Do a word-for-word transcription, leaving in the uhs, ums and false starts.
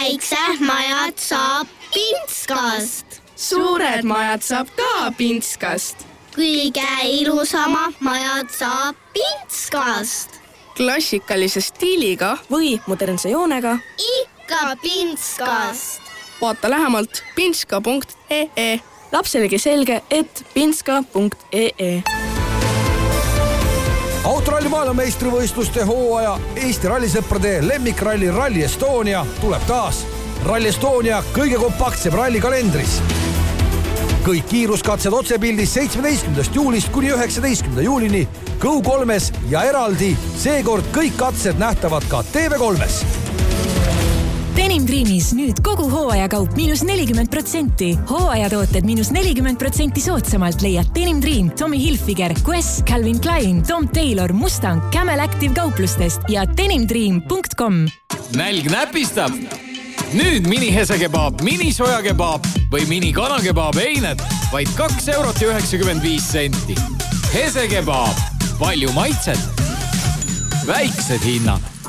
väiksed majad saab Pintskast. Suured majad saab ka Pintskast. Kõige ilusamad majad saab Pintskast. Klassikalise stiiliga või modernse joonega ikka Pintskast. Vaata lähemalt pintska punkt ee. Lapselegi selge, et pintska punkt ee. Autoralli maailmameistrivõistluste hooaja Eesti rallisõprade lemmikralli Rally Estonia tuleb taas Rally Estonia kõige kompaktsem ralli kalendris. Kõik kiiruskatsed otsepildis seitsmeteistkümnendast juulist kuni üheksateistkümnenda juulini Go kolmes ja eraldi seekord kõik katsed nähtavad ka T V kolmes. Denim Dreamis nüüd kogu hooajakaup miinus nelikümmend protsenti. Hooajatooted miinus nelikümmend protsenti soodsamalt leiad Denim Dream, Tommy Hilfiger, Quest, Calvin Klein, Tom Taylor, Mustang, Camel Active kauplustest ja denim dream punkt com. Nälg näpistab. Nüüd mini-hesekebaab, mini-sojakebaab või mini-kanakebaab eined vaid kaks eurot ja üheksakümmend viis senti. Hesekebaab. Palju maitset. Väiksed hinnad.